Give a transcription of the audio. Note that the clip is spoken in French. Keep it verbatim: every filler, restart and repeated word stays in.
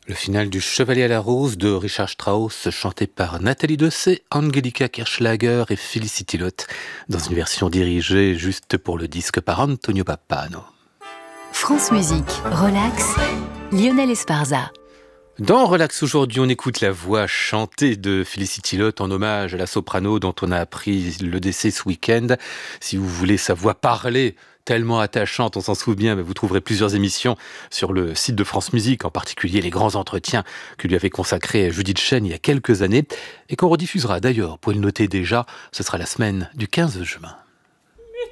Le final du Chevalier à la Rose de Richard Strauss, chanté par Nathalie Dessay, Angelika Kirchschlager et Felicity Lott, dans une version dirigée juste pour le disque par Antonio Pappano. France Musique, Relax, Lionel Esparza. Dans Relax aujourd'hui, on écoute la voix chantée de Felicity Lott en hommage à la soprano dont on a appris le décès ce week-end. Si vous voulez sa voix parler, tellement attachante, on s'en souvient, mais vous trouverez plusieurs émissions sur le site de France Musique, en particulier les grands entretiens que lui avait consacrés Judith Chen il y a quelques années, et qu'on rediffusera d'ailleurs, pour le noter déjà, ce sera la semaine du quinze juin.